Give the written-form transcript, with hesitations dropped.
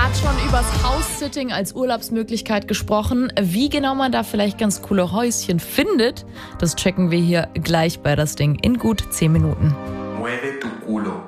gerade schon übers House-Sitting als Urlaubsmöglichkeit gesprochen. Wie genau man da vielleicht ganz coole Häuschen findet, das checken wir hier gleich bei das Ding in gut 10 Minuten. Mueve tu culo.